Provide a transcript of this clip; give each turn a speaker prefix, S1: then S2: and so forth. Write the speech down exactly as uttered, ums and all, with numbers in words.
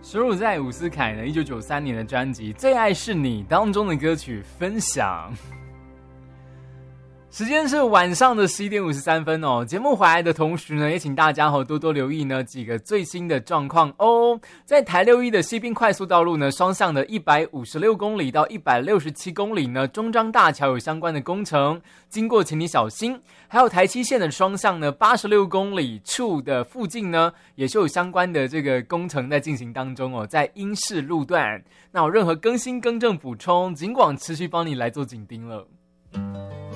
S1: 收录在伍思凯呢一九九三年的专辑《最爱是你》当中的歌曲分享。时间是晚上的十一点五十三分哦。节目回来的同时呢，也请大家哦多多留意呢几个最新的状况哦。在台六一的西滨快速道路呢，双向的一百五十六公里到一百六十七公里呢，中彰大桥有相关的工程，经过请你小心。还有台七线的双向呢，八十六公里处的附近呢，也是有相关的这个工程在进行当中哦，在英式路段。那有任何更新更正补充，尽管持续帮你来做紧盯了。